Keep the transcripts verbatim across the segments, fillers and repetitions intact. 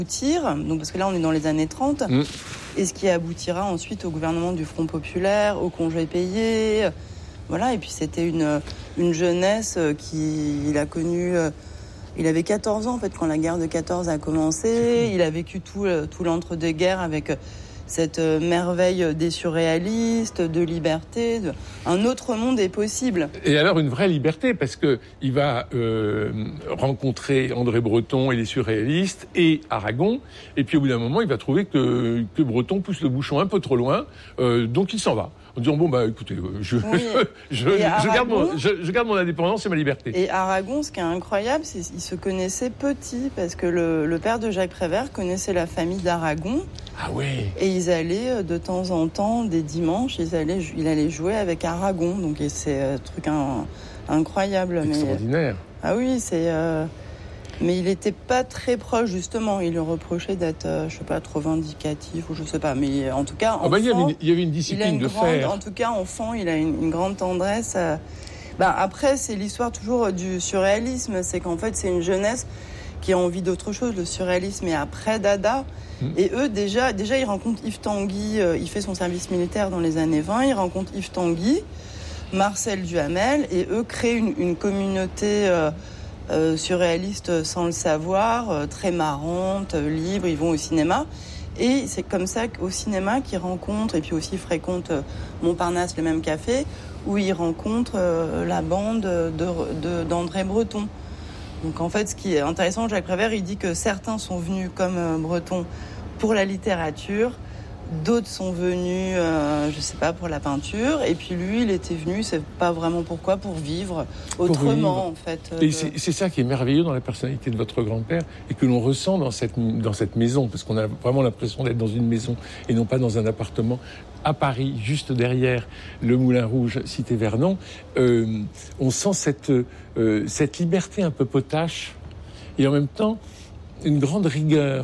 aboutir, donc parce que là on est dans les années trente, mmh. et ce qui aboutira ensuite au gouvernement du Front populaire, au congé payé, voilà, et puis c'était une, une jeunesse qui il a connue, il avait quatorze ans en fait quand la guerre de quatorze a commencé, il a vécu tout, tout l'entre-deux-guerres avec cette merveille des surréalistes, de liberté, de... un autre monde est possible. Et alors une vraie liberté, parce qu'il va euh, rencontrer André Breton et les surréalistes et Aragon, et puis au bout d'un moment, il va trouver que, que Breton pousse le bouchon un peu trop loin, euh, donc il s'en va. En disant, bon, bah écoutez, je, oui. je, je, Aragon, je, garde mon, je, je garde mon indépendance et ma liberté. Et Aragon, ce qui est incroyable, c'est qu'ils se connaissaient petits, parce que le, le père de Jacques Prévert connaissait la famille d'Aragon. Ah oui. Et ils allaient de temps en temps, des dimanches, ils allaient, il allait jouer avec Aragon. Donc c'est un truc un, incroyable. Extraordinaire. Mais, ah oui, c'est... Euh, mais il n'était pas très proche, justement. Il lui reprochait d'être, euh, je sais pas, trop vindicatif ou je sais pas. Mais en tout cas, enfant, ah bah, il, y avait une, il y avait une discipline une de grande, fer. En tout cas, enfant, il a une, une grande tendresse. À... Ben, après, c'est l'histoire toujours du surréalisme. C'est qu'en fait, c'est une jeunesse qui a envie d'autre chose. Le surréalisme est après Dada. Mmh. Et eux, déjà, déjà, ils rencontrent Yves Tanguy. Euh, il fait son service militaire dans les années vingt. Ils rencontrent Yves Tanguy, Marcel Duhamel. Et eux créent une, une communauté... Euh, Euh, surréaliste sans le savoir, euh, très marrante, euh, libre, ils vont au cinéma. Et c'est comme ça qu'au cinéma qu'ils rencontrent, et puis aussi ils fréquentent euh, Montparnasse, le même café, où ils rencontrent euh, la bande de, de, d'André Breton. Donc en fait, ce qui est intéressant, Jacques Prévert, il dit que certains sont venus comme euh, Breton pour la littérature, d'autres sont venus, euh, je sais pas, pour la peinture. Et puis lui, il était venu, c'est pas vraiment pourquoi, pour vivre autrement, pour vivre. En fait. Et de... c'est, c'est ça qui est merveilleux dans la personnalité de votre grand-père et que l'on ressent dans cette, dans cette maison, parce qu'on a vraiment l'impression d'être dans une maison et non pas dans un appartement à Paris, juste derrière le Moulin Rouge, cité Vernon. Euh, on sent cette, euh, cette liberté un peu potache et en même temps une grande rigueur.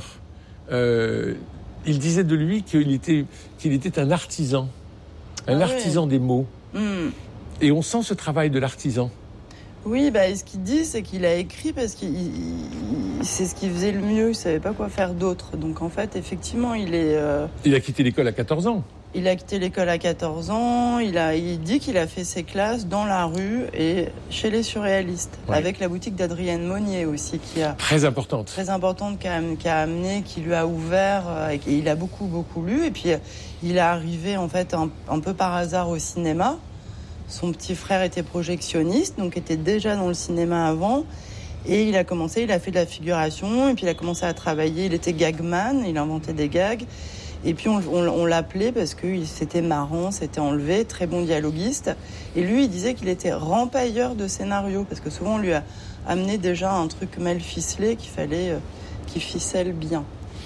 Euh, Il disait de lui qu'il était, qu'il était un artisan, un ah artisan oui. des mots. Mm. Et on sent ce travail de l'artisan. Oui, bah, ce qu'il dit, c'est qu'il a écrit parce que c'est ce qu'il faisait le mieux, il ne savait pas quoi faire d'autre. Donc en fait, effectivement, il est... Euh... Il a quitté l'école à quatorze ans. Il a quitté l'école à quatorze ans, il, a, il dit qu'il a fait ses classes dans la rue et chez les surréalistes, oui. avec la boutique d'Adrienne Monnier aussi, qui a... Très importante. Très importante, qui a, qui a amené, qui lui a ouvert, et il a beaucoup, beaucoup lu. Et puis, il est arrivé, en fait, un, un peu par hasard au cinéma. Son petit frère était projectionniste, donc était déjà dans le cinéma avant. Et il a commencé, il a fait de la figuration, et puis il a commencé à travailler. Il était gagman, il inventait des gags. Et puis on, on, on l'appelait parce que c'était marrant, c'était enlevé, très bon dialoguiste. Et lui, il disait qu'il était rempailleur de scénarios, parce que souvent on lui a amené déjà un truc mal ficelé qu'il fallait euh, qu'il ficelle bien.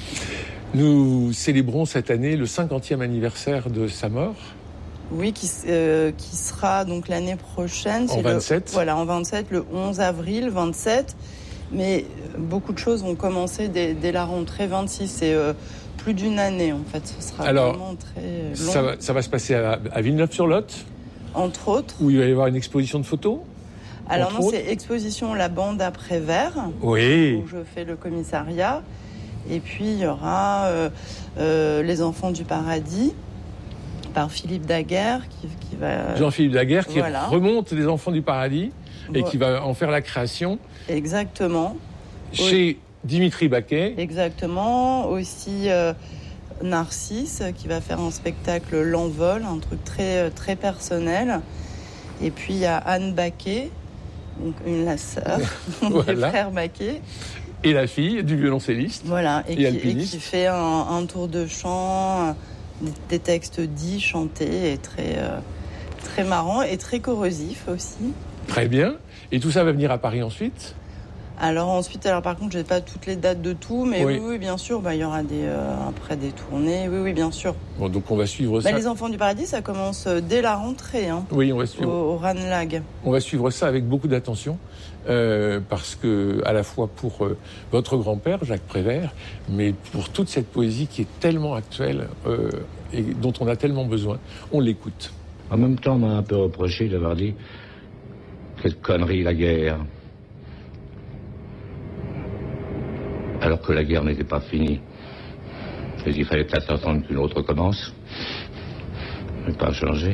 Nous célébrons cette année le cinquantième anniversaire de sa mort. Oui, qui, euh, qui sera donc l'année prochaine. En c'est vingt-sept. Le, voilà, en vingt-sept, le onze avril vingt-sept. Mais beaucoup de choses vont commencer dès, dès la rentrée vingt-six. C'est euh, plus d'une année, en fait. Ce sera Alors, vraiment très long. Ça va, ça va se passer à, à Villeneuve-sur-Lot. Entre autres. Où il va y avoir une exposition de photos. Alors non, autres. C'est exposition La Bande à Prévert. Oui. Où je fais le commissariat. Et puis, il y aura euh, euh, Les Enfants du Paradis, par Philippe Daguerre, qui, qui va... Jean-Philippe Daguerre, qui voilà. remonte Les Enfants du Paradis et voilà. qui va en faire la création. Exactement. Chez oui. Dimitri Baquet. Exactement. Aussi euh, Narcisse, qui va faire un spectacle L'Envol, un truc très, très personnel. Et puis, il y a Anne Baquet, donc une la sœur, voilà. des frères Baquet. Et la fille du violoncelliste. Voilà, et, et, qui, et qui fait un, un tour de chant, des, des textes dits, chantés, et très, euh, très marrant et très corrosif aussi. Très bien. Et tout ça va venir à Paris ensuite ? Alors ensuite, alors par contre, je n'ai pas toutes les dates de tout, mais oui, oui, oui bien sûr, bah, il y aura des, euh, après des tournées, oui, oui, bien sûr. Bon, donc on va suivre bah, ça. Les Enfants du Paradis, ça commence dès la rentrée, hein, oui, on va suivre. Au, au Ranelagh. On va suivre ça avec beaucoup d'attention, euh, parce que à la fois pour euh, votre grand-père, Jacques Prévert, mais pour toute cette poésie qui est tellement actuelle euh, et dont on a tellement besoin, on l'écoute. En même temps, on m'a un peu reproché d'avoir dit quelle connerie la guerre. alors que la guerre n'était pas finie. Et il fallait peut-être attendre qu'une autre commence. Mais pas changer.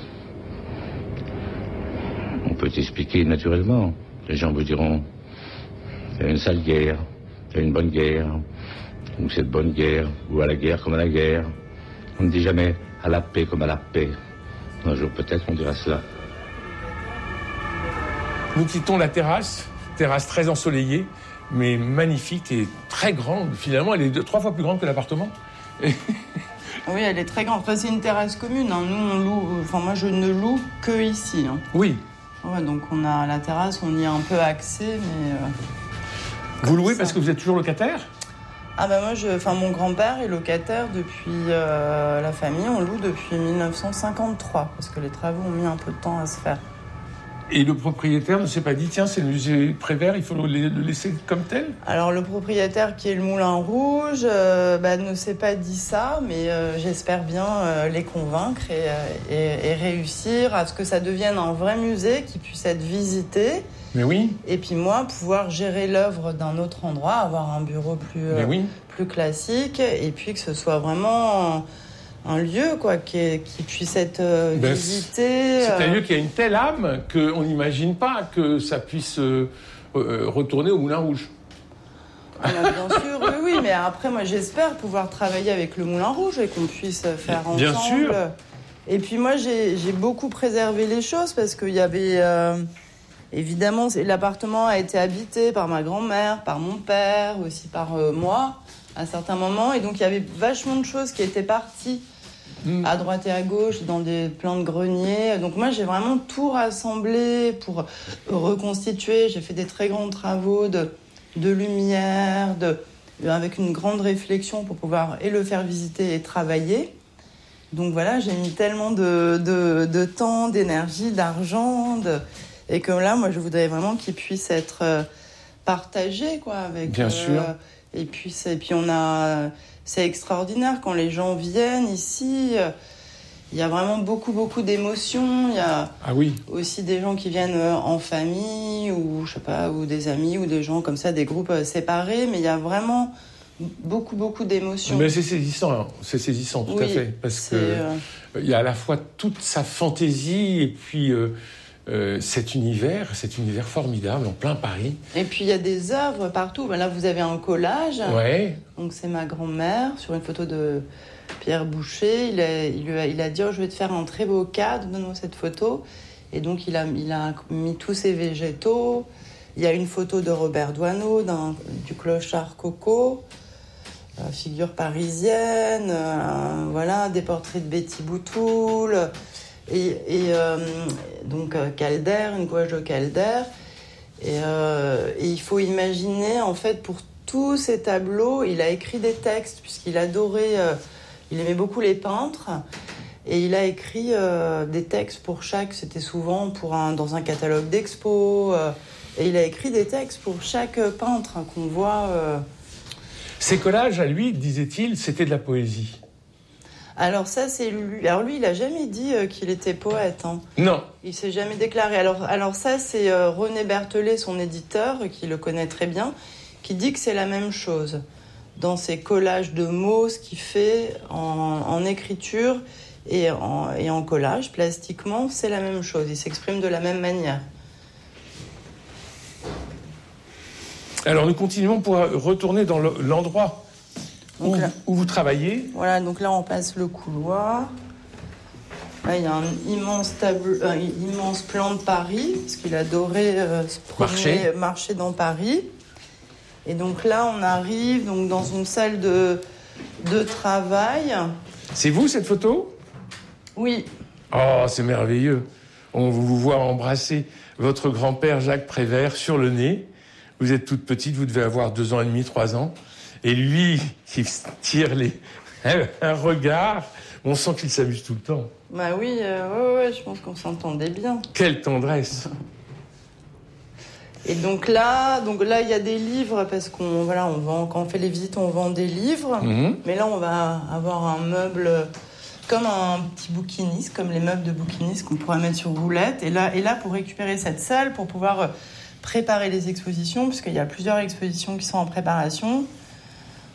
On peut t'expliquer naturellement. Les gens vous diront, c'est une sale guerre, c'est une bonne guerre, ou c'est de bonne guerre, ou à la guerre comme à la guerre. On ne dit jamais à la paix comme à la paix. Un jour peut-être on dira cela. Nous quittons la terrasse, terrasse très ensoleillée, mais magnifique et très grande. Finalement, elle est deux, trois fois plus grande que l'appartement. Oui, elle est très grande. Enfin, c'est une terrasse commune. Hein. Nous, on loue. Enfin, moi, je ne loue que ici. Hein. Oui. Ouais, donc on a la terrasse, on y est un peu axé, mais. Euh, vous louez ça. Parce que vous êtes toujours locataire ? Ah ben moi, je, enfin mon grand-père est locataire depuis euh, la famille. On loue depuis dix-neuf cent cinquante-trois parce que les travaux ont mis un peu de temps à se faire. Et le propriétaire ne s'est pas dit, tiens, c'est le musée Prévert, il faut le laisser comme tel ? Alors le propriétaire qui est le Moulin Rouge euh, bah, ne s'est pas dit ça, mais euh, j'espère bien euh, les convaincre et, euh, et, et réussir à ce que ça devienne un vrai musée qui puisse être visité. Mais oui. Et puis moi, pouvoir gérer l'œuvre d'un autre endroit, avoir un bureau plus, euh, oui. plus classique, et puis que ce soit vraiment un lieu quoi, qui, qui puisse être euh, ben, visité. C'est un euh... lieu qui a une telle âme qu'on n'imagine pas que ça puisse euh, euh, retourner au Moulin Rouge. Ah, bah, bien sûr, oui, oui, mais après, moi, j'espère pouvoir travailler avec le Moulin Rouge et qu'on puisse faire ensemble. Bien sûr. Et puis moi, j'ai, j'ai beaucoup préservé les choses parce qu'il y avait... Euh... Évidemment, l'appartement a été habité par ma grand-mère, par mon père, aussi par euh, moi, à certains moments. Et donc, il y avait vachement de choses qui étaient parties mmh. à droite et à gauche, dans des plans de grenier. Donc, moi, j'ai vraiment tout rassemblé pour reconstituer. J'ai fait des très grands travaux de, de lumière, de, avec une grande réflexion pour pouvoir et le faire visiter et travailler. Donc, voilà, j'ai mis tellement de, de, de temps, d'énergie, d'argent... De, Et que là, moi, je voudrais vraiment qu'il puisse être euh, partagé, quoi, avec. Bien euh, sûr. Et puis, et puis, on a. C'est extraordinaire quand les gens viennent ici. Il euh, y a vraiment beaucoup, beaucoup d'émotions. Il y a ah oui. aussi des gens qui viennent en famille ou je sais pas, ou des amis ou des gens comme ça, des groupes séparés. Mais il y a vraiment beaucoup, beaucoup d'émotions. Mais c'est saisissant, hein. C'est saisissant, tout oui, à fait, parce que euh... il y a à la fois toute sa fantaisie et puis. Euh, Euh, cet univers, cet univers formidable en plein Paris. Et puis il y a des œuvres partout. Ben là, vous avez un collage. Ouais. Donc c'est ma grand-mère sur une photo de Pierre Boucher. Il a, il a, il a dit oh, je vais te faire un très beau cadre, donne-moi cette photo. Et donc il a, il a mis tous ses végétaux. Il y a une photo de Robert Doisneau, d'un, du clochard Coco, euh, figure parisienne. Euh, voilà, des portraits de Betty Boutoul. Et, et euh, donc euh, Calder, une gouache de Calder. Et, euh, et il faut imaginer, en fait, pour tous ces tableaux, il a écrit des textes, puisqu'il adorait, euh, il aimait beaucoup les peintres. Et il a écrit euh, des textes pour chaque, c'était souvent pour un, dans un catalogue d'expo. Euh, et il a écrit des textes pour chaque peintre hein, qu'on voit. Euh... Ces collages, à lui, disait-il, c'était de la poésie. Alors ça, c'est lui. Alors lui, il a jamais dit euh, qu'il était poète. Hein. Non. Il s'est jamais déclaré. Alors, alors ça, c'est euh, René Berthelet, son éditeur, qui le connaît très bien, qui dit que c'est la même chose. Dans ses collages de mots, ce qu'il fait en, en écriture et en, et en collage, plastiquement, c'est la même chose. Il s'exprime de la même manière. Alors nous continuons pour retourner dans l'endroit où, là, où vous travaillez. Voilà, donc là on passe le couloir. Là il y a un immense tableau, un immense plan de Paris, parce qu'il adorait euh, se promener, marcher. marcher dans Paris. Et donc là on arrive donc dans une salle de, de travail. C'est vous cette photo ? Oui. Oh, c'est merveilleux. On vous voit embrasser votre grand-père Jacques Prévert sur le nez. Vous êtes toute petite, vous devez avoir deux ans et demi, trois ans. Et lui, qui tire les... un regard, on sent qu'il s'amuse tout le temps. Bah oui, euh, ouais, ouais, je pense qu'on s'entendait bien. Quelle tendresse. Et donc là, donc là, il y a des livres, parce qu'on voilà, on vend, quand on fait les visites, on vend des livres. Mm-hmm. Mais là, on va avoir un meuble comme un petit bouquiniste, comme les meubles de bouquiniste qu'on pourrait mettre sur roulette. Et là, et là, pour récupérer cette salle, pour pouvoir préparer les expositions, puisqu'il y a plusieurs expositions qui sont en préparation,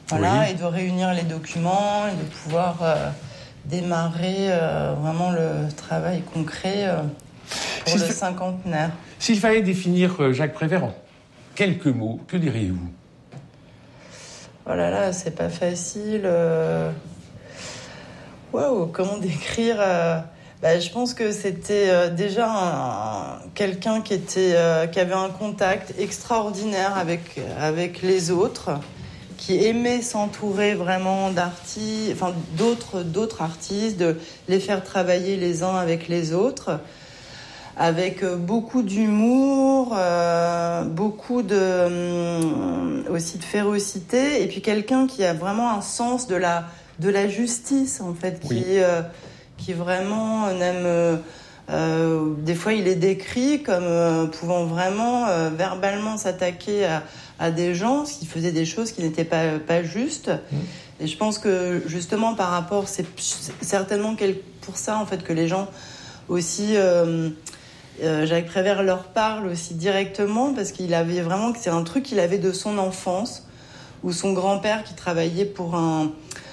Voilà, Oui. et de réunir les documents et de pouvoir euh, démarrer euh, vraiment le travail concret euh, pour Si le je- cinquantenaire. S'il fallait définir euh, Jacques Prévert en quelques mots, que diriez-vous? Oh là là, c'est pas facile. euh. Waouh, comment décrire euh, bah, je pense que c'était euh, déjà un- un- quelqu'un qui était, euh, qui avait un contact extraordinaire avec, avec les autres, qui aimait s'entourer vraiment d'artistes, enfin d'autres, d'autres artistes, de les faire travailler les uns avec les autres, avec euh, beaucoup d'humour, euh, beaucoup de hum, aussi de férocité, et puis quelqu'un qui a vraiment un sens de la de la justice en fait, Oui. qui euh, qui vraiment n'aime. Euh, euh, des fois, il est décrit comme euh, pouvant vraiment euh, verbalement s'attaquer à, à des gens qui faisaient des choses qui n'étaient pas pas justes. Mmh. Et je pense que justement par rapport, c'est certainement pour ça en fait que les gens aussi. Euh, Euh, Jacques Prévert leur parle aussi directement parce qu'il avait vraiment, c'est un truc qu'il avait de son enfance, où son grand-père qui travaillait pour un,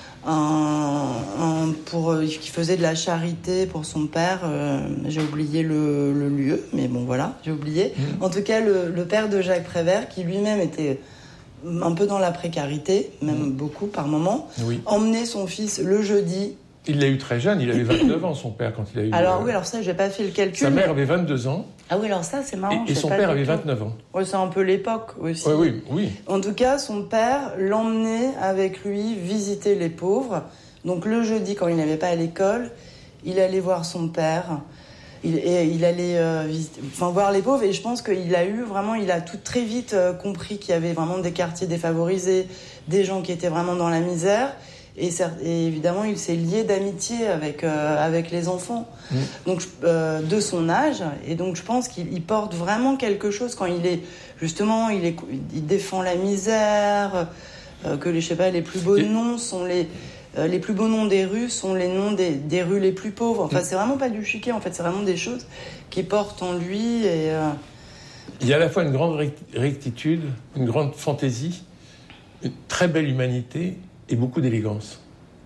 un, un pour qui faisait de la charité pour son père, euh, j'ai oublié le, le lieu, mais bon voilà, j'ai oublié. Mmh. En tout cas, le, le père de Jacques Prévert, qui lui-même était un peu dans la précarité, même mmh. beaucoup par moment, oui. emmenait son fils le jeudi. Il l'a eu très jeune, il avait vingt-neuf ans, son père, quand il a eu... Alors euh... oui, alors ça, j'ai pas fait le calcul. Sa mère mais... avait vingt-deux ans. Ah oui, alors ça, c'est marrant. Et, et son père avait vingt-neuf ans. Ouais, c'est un peu l'époque aussi. Ouais, oui, oui. En tout cas, son père l'emmenait avec lui visiter les pauvres. Donc le jeudi, quand il n'allait pas à l'école, il allait voir son père. Il, et il allait euh, visiter, enfin, voir les pauvres. Et je pense qu'il a eu vraiment, il a tout très vite euh, compris qu'il y avait vraiment des quartiers défavorisés, des gens qui étaient vraiment dans la misère. Et, et évidemment, il s'est lié d'amitié avec, euh, avec les enfants mmh. donc, euh, de son âge. Et donc, je pense qu'il porte vraiment quelque chose quand il est... Justement, il, est, il défend la misère, euh, que les, je sais pas, les plus beaux et... noms sont les... Euh, les plus beaux noms des rues sont les noms des, des rues les plus pauvres. Enfin, mmh. c'est vraiment pas du chiquet, en fait. C'est vraiment des choses qui portent en lui. Et, euh... Il y a à la fois une grande rectitude, une grande fantaisie, une très belle humanité... Et beaucoup d'élégance.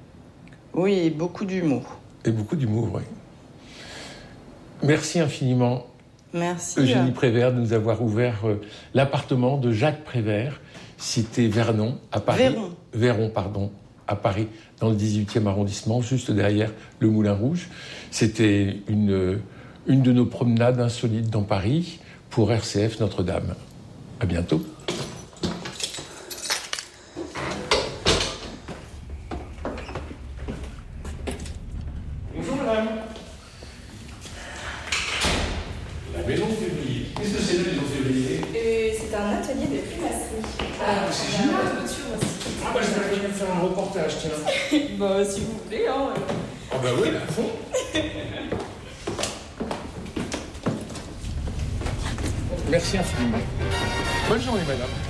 Oui, et beaucoup d'humour. Et beaucoup d'humour, oui. Merci infiniment, Merci, Eugénie Prévert, de nous avoir ouvert euh, l'appartement de Jacques Prévert, cité Vernon, à Paris. Véron. Véron, pardon, à Paris, dans le dix-huitième arrondissement, juste derrière le Moulin Rouge. C'était une, une de nos promenades insolites dans Paris pour R C F Notre-Dame. À bientôt. Bah, si vous voulez, hein. Ah bah oui, à fond. Merci infiniment. Bonne journée, madame.